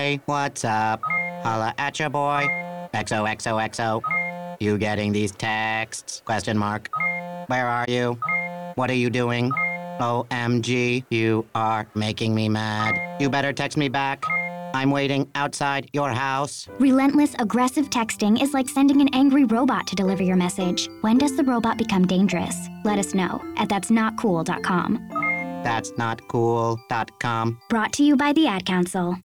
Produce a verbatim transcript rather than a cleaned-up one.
Hey, what's up? Holla at your boy. X O X O X O. You getting these texts? Question mark. Where are you? What are you doing? O M G, you are making me mad. You better text me back. I'm waiting outside your house. Relentless, aggressive texting is like sending an angry robot to deliver your message. When does the robot become dangerous? Let us know at that's not cool dot com. That's not cool dot com. Brought to you by the Ad Council.